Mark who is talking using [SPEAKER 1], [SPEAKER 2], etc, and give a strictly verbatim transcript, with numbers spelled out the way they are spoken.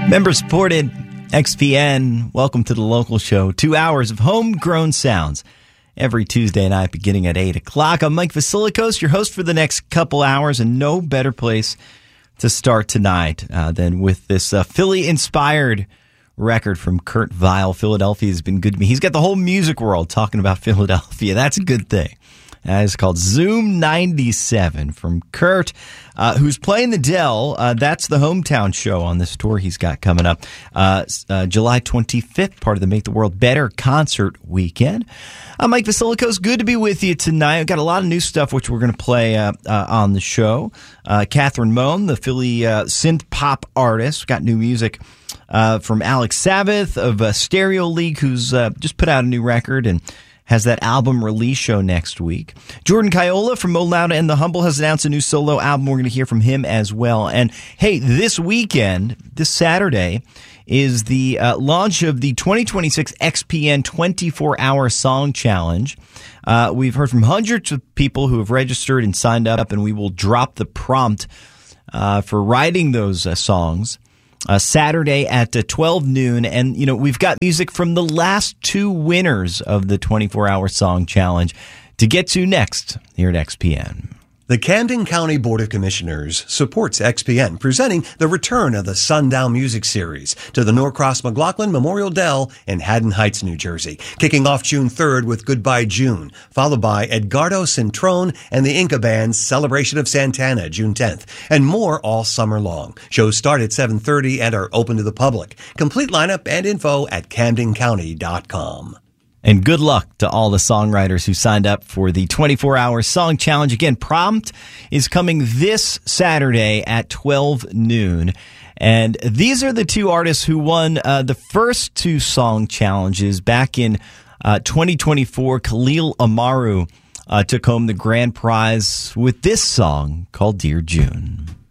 [SPEAKER 1] Member-supported X P N, welcome to the local show. Two hours of homegrown sounds every Tuesday night beginning at eight o'clock. I'm Mike Vasilikos, your host for the next couple hours, and no better place to start tonight uh, than with this uh, Philly-inspired record from Kurt Vile. Philadelphia has been good to me. He's got the whole music world talking about Philadelphia. That's a good thing. Uh, it's called Zoom ninety-seven from Kurt, uh, who's playing the Dell. Uh, that's the hometown show on this tour he's got coming up. Uh, uh, July twenty-fifth, part of the Make the World Better concert weekend. I'm Mike Vasilikos. Good to be with you tonight. I've got a lot of new stuff which we're going to play uh, uh, on the show. Uh, Catherine Moan, the Philly uh, synth pop artist. We've got new music uh, from Alex Sabbath of uh, Stereo League, who's uh, just put out a new record and has that album release show next week. Jordan Kiola from Mo Lauda and the Humble has announced a new solo album. We're going to hear from him as well. And hey, this weekend, this Saturday, is the uh, launch of the twenty twenty-six X P N twenty-four hour Song Challenge. Uh, we've heard from hundreds of people who have registered and signed up, and we will drop the prompt uh, for writing those uh, songs Uh, Saturday at uh, twelve noon. And, you know, we've got music from the last two winners of the twenty-four hour Song Challenge to get to next here at X P N.
[SPEAKER 2] The Camden County Board of Commissioners supports X P N, presenting the return of the Sundown Music Series to the Norcross McLaughlin Memorial Dell in Haddon Heights, New Jersey, kicking off June third with Goodbye June, followed by Edgardo Cintrone and the Inca Band's Celebration of Santana, June tenth, and more all summer long. Shows start at seven thirty and are open to the public. Complete lineup and info at camden county dot com.
[SPEAKER 1] And good luck to all the songwriters who signed up for the twenty-four hour Song Challenge. Again, prompt is coming this Saturday at twelve noon. And these are the two artists who won uh, the first two song challenges back in uh, twenty twenty-four. Khalil Amaru uh, took home the grand prize with this song called Dear June.